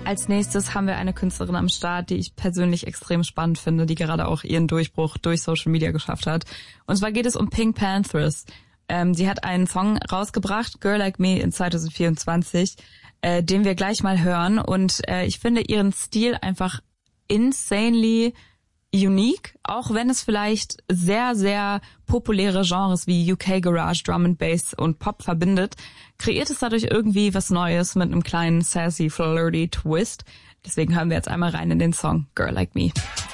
Als nächstes haben wir eine Künstlerin am Start, die ich persönlich extrem spannend finde, die gerade auch ihren Durchbruch durch Social Media geschafft hat. Und zwar geht es um Pink Panthers. Sie hat einen Song rausgebracht, Girl Like Me, in 2024, den wir gleich mal hören. Und ich finde ihren Stil einfach insanely unique, auch wenn es vielleicht sehr, sehr populäre Genres wie UK Garage, Drum and Bass und Pop verbindet, kreiert es dadurch irgendwie was Neues mit einem kleinen sassy, flirty Twist. Deswegen hören wir jetzt einmal rein in den Song Girl Like Me.